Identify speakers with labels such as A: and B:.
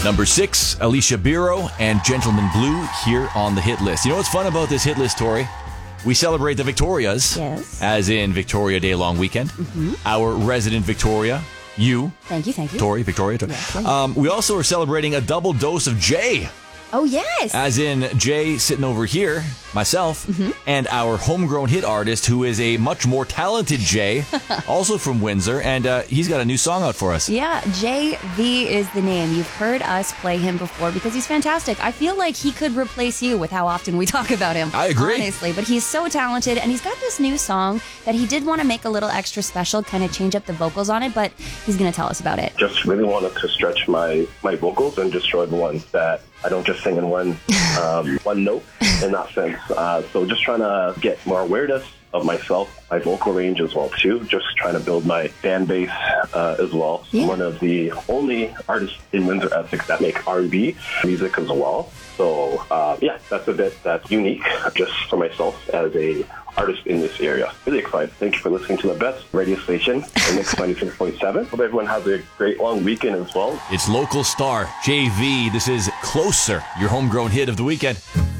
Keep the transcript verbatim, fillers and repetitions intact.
A: Number six, Alicia Biro and Gentleman Blue here on the hit list. You know what's fun about this hit list, Tori? We celebrate the Victorias,
B: yes.
A: as in Victoria Day long weekend.
B: Mm-hmm.
A: Our resident Victoria, you.
B: Thank you, thank you.
A: Tori, Victoria. Tori.
B: Yes,
A: um, we also are celebrating a double dose of Jay.
B: Oh, yes.
A: As in Jay sitting over here, myself,
B: mm-hmm.
A: and our homegrown hit artist who is a much more talented Jay, also from Windsor, and uh, he's got a new song out for us.
B: Yeah, J V is the name. You've heard us play him before because he's fantastic. I feel like he could replace you with how often we talk about him.
A: I agree.
B: Honestly, but he's so talented, and he's got this new song that he did want to make a little extra special, kind of change up the vocals on it, but he's going to tell us about it.
C: Just really wanted to stretch my, my vocals and just show everyone that I don't just sing in one um, one note in that sense. Uh, so just trying to get more awareness of myself, my vocal range as well too. Just trying to build my fan base uh, as well.
B: Yeah.
C: I'm one of the only artists in Windsor Essex that make R and B music as well. So uh, yeah, that's a bit that's unique just for myself as a artist in this area. Really excited. Thank you for listening to the best radio station, Mix ninety-six point seven. Hope everyone has a great long weekend as well.
A: It's local star J V. This is Closer, your homegrown hit of the weekend.